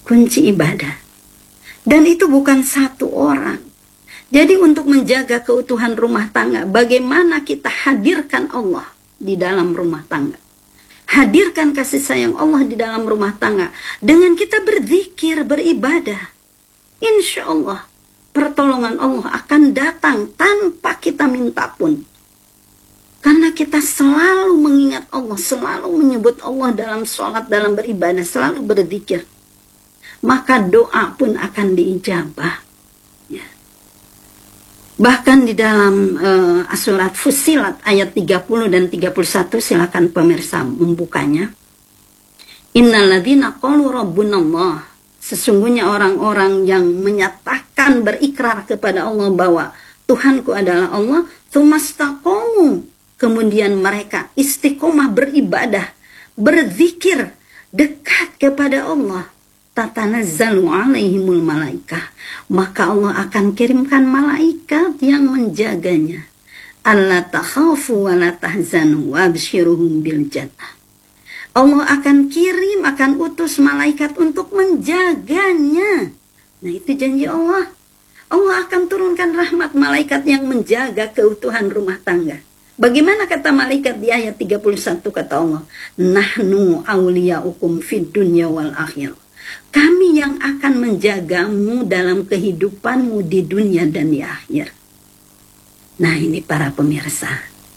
kunci ibadah. Dan itu bukan satu orang. Jadi untuk menjaga keutuhan rumah tangga, bagaimana kita hadirkan Allah di dalam rumah tangga. Hadirkan kasih sayang Allah di dalam rumah tangga. Dengan kita berzikir, beribadah. Insya Allah, pertolongan Allah akan datang tanpa kita minta pun. Karena kita selalu mengingat Allah, selalu menyebut Allah dalam sholat, dalam beribadah, selalu berzikir. Maka doa pun akan diijabah. Ya. Bahkan di dalam surat Fussilat ayat 30 dan 31, silakan pemirsa membukanya. Innalladzina qalu rabbunallah. Sesungguhnya orang-orang yang menyatakan berikrar kepada Allah bahwa Tuhanku adalah Allah, tsumastaqamu. Kemudian mereka istiqomah beribadah, berzikir, dekat kepada Allah. Tatanazzalu alaihimul malaikah. Maka Allah akan kirimkan malaikat yang menjaganya. Alla takhafu wa la tahzanu wabshiruhum bil jannah. Allah akan kirim, akan utus malaikat untuk menjaganya. Nah, itu janji Allah. Allah akan turunkan rahmat malaikat yang menjaga keutuhan rumah tangga. Bagaimana kata malaikat di ayat 31 kata Allah? Nahnu awliyaukum fid dunya wal akhirah. Kami yang akan menjagamu dalam kehidupanmu di dunia dan di akhir. Nah, ini para pemirsa.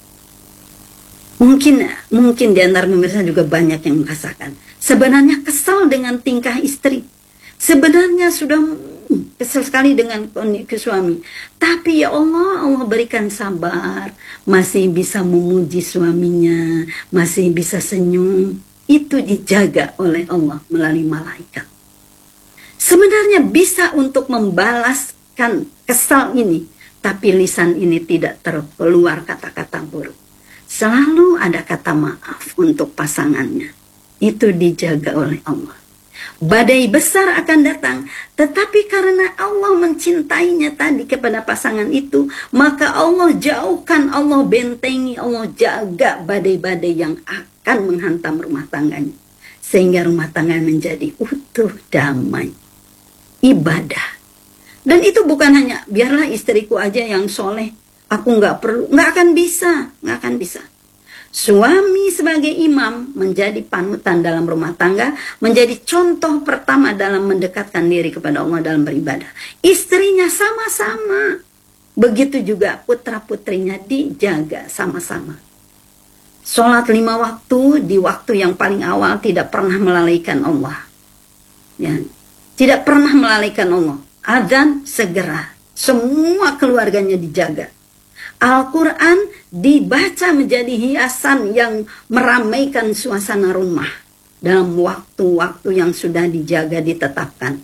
Mungkin di antara pemirsa juga banyak yang merasakan. Sebenarnya kesal dengan tingkah istri. Sebenarnya sudah kesal sekali dengan ke suami. Tapi ya Allah, Allah berikan sabar. Masih bisa memuji suaminya. Masih bisa senyum. Itu dijaga oleh Allah melalui malaikat. Sebenarnya bisa untuk membalaskan kesal ini. Tapi lisan ini tidak terkeluar kata-kata buruk. Selalu ada kata maaf untuk pasangannya. Itu dijaga oleh Allah. Badai besar akan datang, tetapi karena Allah mencintainya tadi kepada pasangan itu, maka Allah jauhkan, Allah bentengi, Allah jaga badai-badai yang akan menghantam rumah tangganya. Sehingga rumah tangga menjadi utuh, damai, ibadah. Dan itu bukan hanya, biarlah istriku aja yang soleh, aku nggak perlu, nggak akan bisa. Suami sebagai imam menjadi panutan dalam rumah tangga, menjadi contoh pertama dalam mendekatkan diri kepada Allah dalam beribadah. Istrinya sama-sama. Begitu juga putra-putrinya dijaga sama-sama. Sholat 5 waktu di waktu yang paling awal tidak pernah melalaikan Allah. Ya, tidak pernah melalaikan Allah. Adzan segera. Semua keluarganya dijaga. Al-Quran dibaca menjadi hiasan yang meramaikan suasana rumah dalam waktu-waktu yang sudah dijaga, ditetapkan.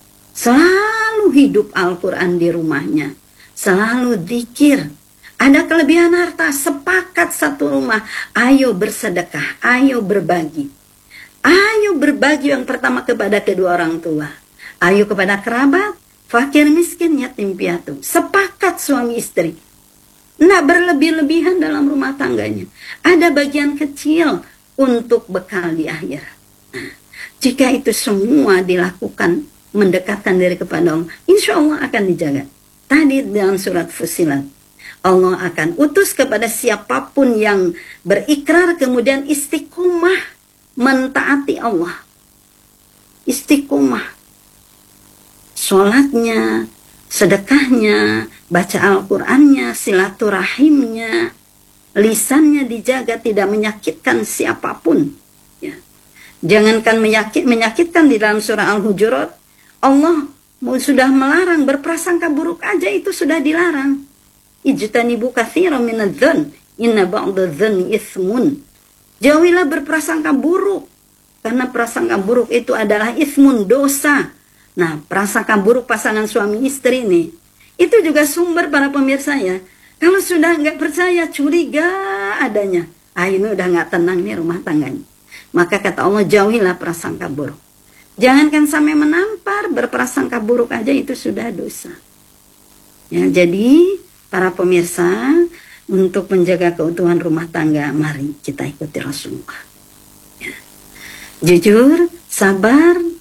Selalu hidup Al-Quran di rumahnya, selalu zikir. Ada kelebihan harta, sepakat satu rumah, ayo bersedekah, ayo berbagi. Ayo berbagi yang pertama kepada kedua orang tua, ayo kepada kerabat, fakir miskin, yatim piatu. Sepakat suami istri. Nggak berlebih-lebihan dalam rumah tangganya. Ada bagian kecil untuk bekal di akhirat. Nah, jika itu semua dilakukan, mendekatkan diri kepada Allah, insya Allah akan dijaga. Tadi dalam surat Fussilat, Allah akan utus kepada siapapun yang berikrar kemudian istiqomah mentaati Allah. Istiqomah. Sholatnya, sedekahnya, baca Al-Qurannya, silaturahimnya, lisannya dijaga tidak menyakitkan siapapun. Ya. Jangankan menyakitkan di dalam surah Al-Hujurat, Allah sudah melarang berprasangka buruk aja, itu sudah dilarang. Ijtanibu katsiran minadz-dzann, inna ba'dadz-dzanni itsmun. Jauhilah berprasangka buruk, karena prasangka buruk itu adalah itsmun, dosa. Nah, prasangka buruk pasangan suami istri nih, itu juga sumber para pemirsa ya. Kalau sudah nggak percaya, curiga adanya, ini udah nggak tenang nih rumah tangganya. Maka kata Allah, jauhilah prasangka buruk. Jangankan sampai menampar, berprasangka buruk aja itu sudah dosa. Ya, jadi para pemirsa, untuk menjaga keutuhan rumah tangga, mari kita ikuti Rasulullah. Ya. Jujur, sabar,